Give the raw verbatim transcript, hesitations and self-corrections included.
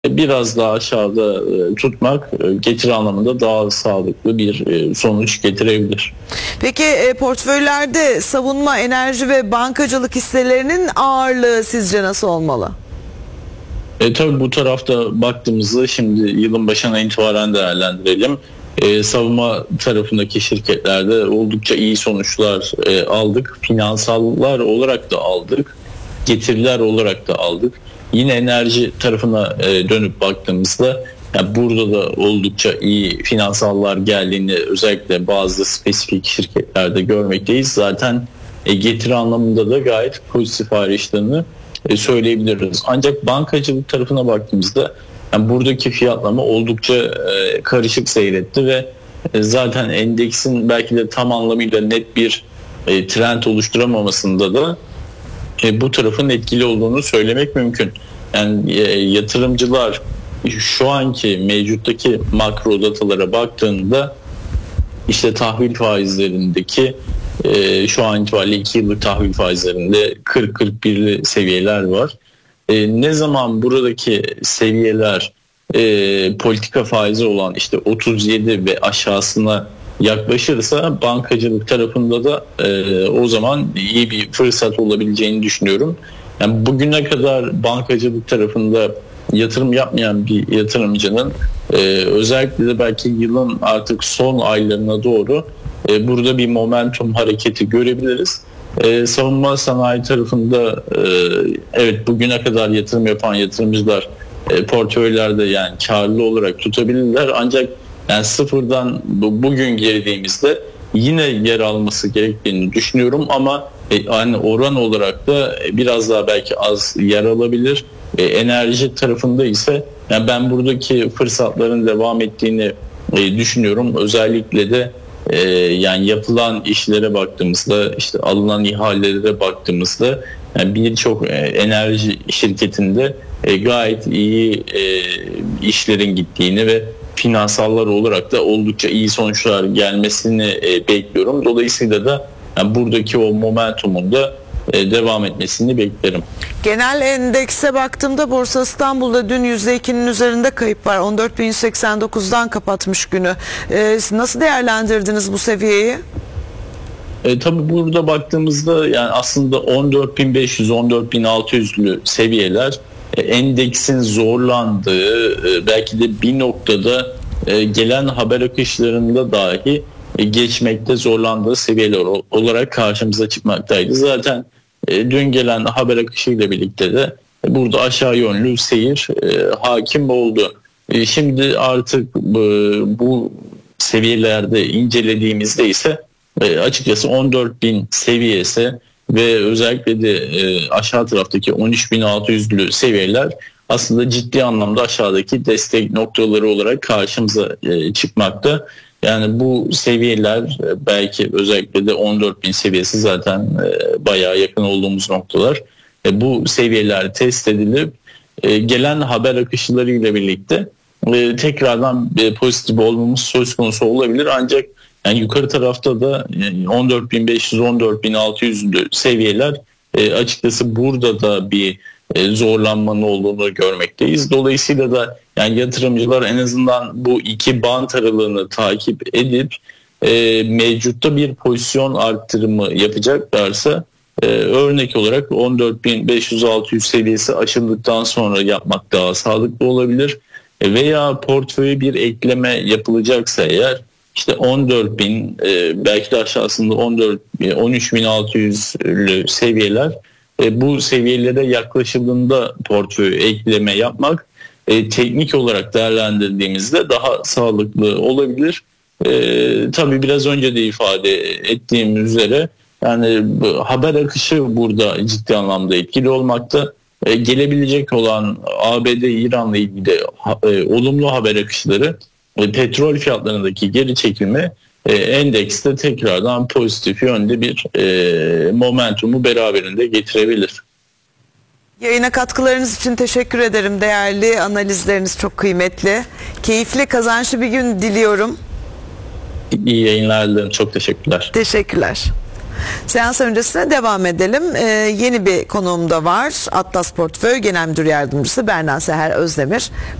biraz daha aşağıda tutmak getiri anlamında daha sağlıklı bir sonuç getirebilir. Peki portföylerde savunma, enerji ve bankacılık hisselerinin ağırlığı sizce nasıl olmalı? E, tabii bu tarafta baktığımızda şimdi yılın başına itibaren değerlendirelim. E, savunma tarafındaki şirketlerde oldukça iyi sonuçlar e, aldık. Finansallar olarak da aldık. Getiriler olarak da aldık. Yine enerji tarafına e, dönüp baktığımızda yani burada da oldukça iyi finansallar geldiğini özellikle bazı spesifik şirketlerde görmekteyiz. Zaten e, getiri anlamında da gayet pozitif ayrıştığını e, söyleyebiliriz. Ancak bankacılık tarafına baktığımızda yani buradaki fiyatlama oldukça e, karışık seyretti ve e, zaten endeksin belki de tam anlamıyla net bir e, trend oluşturamamasında da e, bu tarafın etkili olduğunu söylemek mümkün. Yani e, yatırımcılar şu anki mevcuttaki makro datalara baktığında işte tahvil faizlerindeki e, şu an itibariyle iki yıllık tahvil faizlerinde kırk kırk birli seviyeler var. E, ne zaman buradaki seviyeler e, politika faizi olan işte otuz yedi ve aşağısına yaklaşırsa bankacılık tarafında da e, o zaman iyi bir fırsat olabileceğini düşünüyorum. Yani bugüne kadar bankacılık tarafında yatırım yapmayan bir yatırımcının e, özellikle de belki yılın artık son aylarına doğru e, burada bir momentum hareketi görebiliriz. E, savunma sanayi tarafında e, evet bugüne kadar yatırım yapan yatırımcılar e, portföylerde yani karlı olarak tutabilirler ancak yani sıfırdan bu, bugün girdiğimizde yine yer alması gerektiğini düşünüyorum ama e, yani oran olarak da biraz daha belki az yer alabilir. E, enerji tarafında ise yani ben buradaki fırsatların devam ettiğini e, düşünüyorum. Özellikle de e, yani yapılan işlere baktığımızda işte alınan ihalelere baktığımızda yani birçok e, enerji şirketinde e, gayet iyi e, işlerin gittiğini ve finansallar olarak da oldukça iyi sonuçlar gelmesini e, bekliyorum. Dolayısıyla da yani buradaki o momentumun da e, devam etmesini beklerim. Genel endekse baktığımda Borsa İstanbul'da dün yüzde ikinin üzerinde kayıp var. on dört bin yüz seksen dokuzdan kapatmış günü. E, nasıl değerlendirdiniz bu seviyeyi? E, tabii burada baktığımızda yani aslında on dört bin beş yüz on dört bin altı yüzlü seviyeler e, endeksin zorlandığı e, belki de bir noktada e, gelen haber akışlarında dahi e, geçmekte zorlandığı seviyeler olarak karşımıza çıkmaktaydı. Zaten e, dün gelen haber akışıyla birlikte de e, burada aşağı yönlü seyir e, hakim oldu. E, şimdi artık e, bu seviyelerde incelediğimizde ise e, açıkçası on dört bin seviyesi ve özellikle de e, aşağı taraftaki on üç bin altı yüzlü seviyeler aslında ciddi anlamda aşağıdaki destek noktaları olarak karşımıza e, çıkmakta. Yani bu seviyeler e, belki özellikle de on dört bin seviyesi zaten e, bayağı yakın olduğumuz noktalar. E, bu seviyeler test edilip e, gelen haber akışları ile birlikte e, tekrardan e, pozitif olmamız söz konusu olabilir ancak yani yukarı tarafta da on dört bin beş yüz on dört bin altı yüzlü seviyeler e, açıkçası burada da bir e, zorlanmanın olduğunu görmekteyiz. Dolayısıyla da yani yatırımcılar en azından bu iki bant aralığını takip edip e, mevcutta bir pozisyon arttırımı yapacaklarsa e, örnek olarak on dört bin beş yüz altı yüz seviyesi aşıldıktan sonra yapmak daha sağlıklı olabilir. E, veya portföye bir ekleme yapılacaksa eğer İşte on dört bin e, belki de aşağısında on dört on üç bin altı yüzlü seviyeler e, bu seviyelere yaklaşıldığında portföy ekleme yapmak e, teknik olarak değerlendirdiğimizde daha sağlıklı olabilir. E, tabii biraz önce de ifade ettiğim üzere yani haber akışı burada ciddi anlamda etkili olmakta. E, gelebilecek olan A B D İran'la ilgili e, olumlu haber akışları petrol fiyatlarındaki geri çekilme e, endekste tekrardan pozitif yönde bir e, momentumu beraberinde getirebilir. Yayına katkılarınız için teşekkür ederim. Değerli analizleriniz çok kıymetli. Keyifli, kazançlı bir gün diliyorum. İyi yayınlar dilerim. Çok teşekkürler. Teşekkürler. Seans öncesine devam edelim. Ee, yeni bir konuğum da var. Atlas Portföy Genel Müdür Yardımcısı Berna Seher Özdemir.